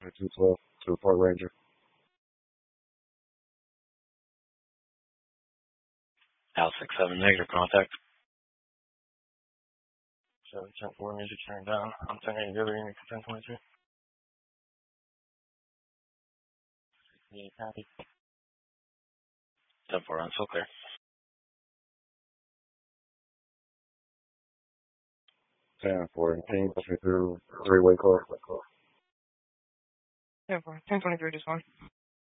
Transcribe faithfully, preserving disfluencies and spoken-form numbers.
traffic two twelve to Fort Ranger. Al six seven negative contact. Chevy ten four music turned down. I'm ten eighty Unit ten twenty-two. Yeah, copy. ten four on, so clear. ten four, can you push me through three-way call? ten four, ten twenty-three, just one.